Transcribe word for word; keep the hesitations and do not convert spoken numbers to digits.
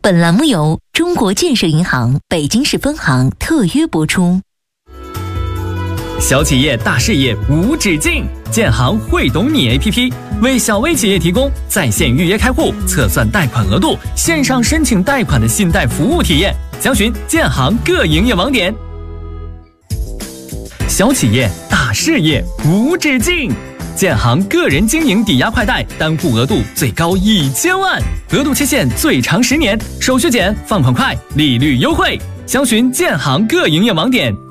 本栏目由中国建设银行北京市分行特约播出。 小企业大事业无止境，建行会懂你 A P P 为小微企业提供在线预约开户、测算贷款额度、线上申请贷款的信贷服务体验。详询建行各营业网点。小企业大事业无止境，建行个人经营抵押快贷单户额度最高一千万，额度期限最长十年，手续简，放款快，利率优惠。详询建行各营业网点。